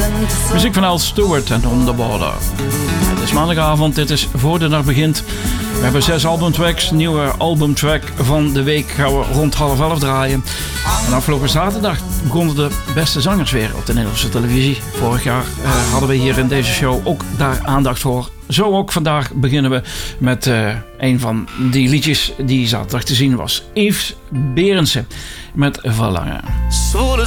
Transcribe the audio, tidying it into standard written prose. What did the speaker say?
Muziek van Al Stewart en On The Border. Het is maandagavond, dit is Voor de Nacht Begint. We hebben 6 albumtracks. Nieuwe albumtrack van de week gaan we rond 10:30 draaien. En afgelopen zaterdag begonnen de beste zangers weer op de Nederlandse televisie. Vorig jaar hadden we hier in deze show ook daar aandacht voor. Zo ook vandaag beginnen we met een van die liedjes die zaterdag te zien was. Yves Berendsen met Verlangen. Zwoele